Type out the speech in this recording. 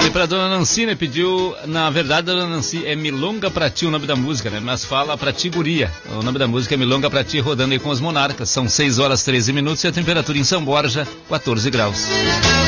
E pra dona Nancy, né, pediu, na verdade, dona Nancy, é Milonga Pra Ti o nome da música, né, mas fala Pra Ti Guria. O nome da música é Milonga Pra Ti, rodando aí com os Monarcas. São 6 horas 13 minutos e a temperatura em São Borja, 14 graus.